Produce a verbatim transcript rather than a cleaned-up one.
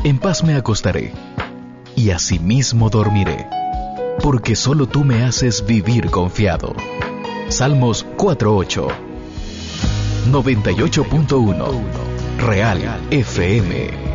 En paz me acostaré, y asimismo dormiré, porque solo tú me haces vivir confiado. Salmos cuatro ocho. noventa y ocho punto uno Real F M.